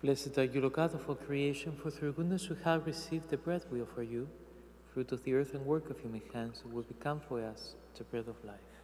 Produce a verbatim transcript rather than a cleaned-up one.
Blessed are you, Lord God of all creation, for through goodness we have received the bread we offer you, fruit of the earth and work of human hands, who will become for us the bread of life.